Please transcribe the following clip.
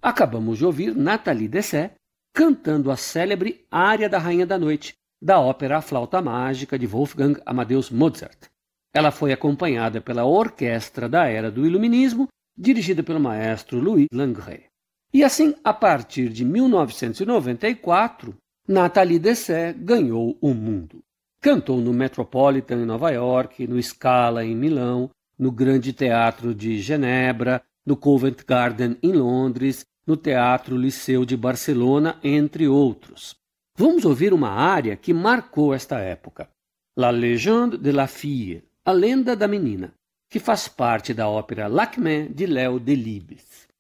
Acabamos de ouvir Nathalie Dessay cantando a célebre Ária da Rainha da Noite, da ópera A Flauta Mágica de Wolfgang Amadeus Mozart. Ela foi acompanhada pela orquestra da Era do Iluminismo, dirigida pelo maestro Louis Langret. E assim, a partir de 1994, Nathalie Dessay ganhou o mundo. Cantou no Metropolitan em Nova York, no Scala em Milão, no Grande Teatro de Genebra, no Covent Garden em Londres, no Teatro Liceu de Barcelona, entre outros. Vamos ouvir uma área que marcou esta época. La Légende de la Fille, A Lenda da Menina, que faz parte da ópera Lakmé de Léo Delibes.